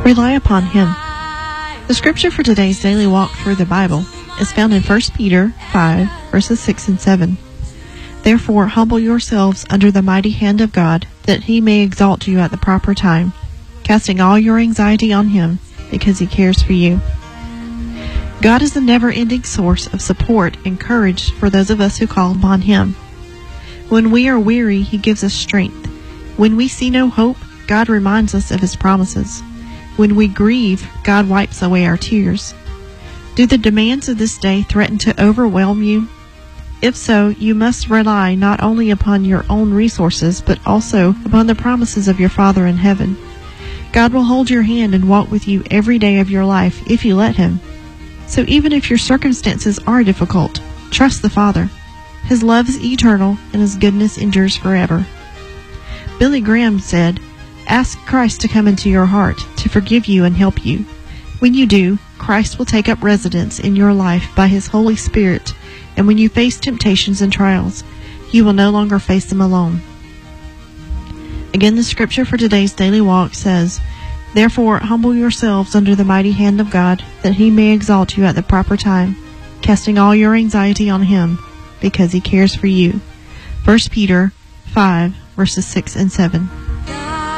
Rely upon Him. The scripture for today's daily walk through the Bible is found in 1 Peter 5, verses 6 and 7. Therefore, humble yourselves under the mighty hand of God, that He may exalt you at the proper time, casting all your anxiety on Him, because He cares for you. God is the never-ending source of support and courage for those of us who call upon Him. When we are weary, He gives us strength. When we see no hope, God reminds us of His promises. When we grieve, God wipes away our tears. Do the demands of this day threaten to overwhelm you? If so, you must rely not only upon your own resources, but also upon the promises of your Father in heaven. God will hold your hand and walk with you every day of your life if you let Him. So even if your circumstances are difficult, trust the Father. His love is eternal and His goodness endures forever. Billy Graham said, "Ask Christ to come into your heart, to forgive you and help you. When you do, Christ will take up residence in your life by His Holy Spirit, and when you face temptations and trials, you will no longer face them alone." Again, the scripture for today's daily walk says, "Therefore, humble yourselves under the mighty hand of God, that He may exalt you at the proper time, casting all your anxiety on Him, because He cares for you." 1 Peter 5, verses 6 and 7.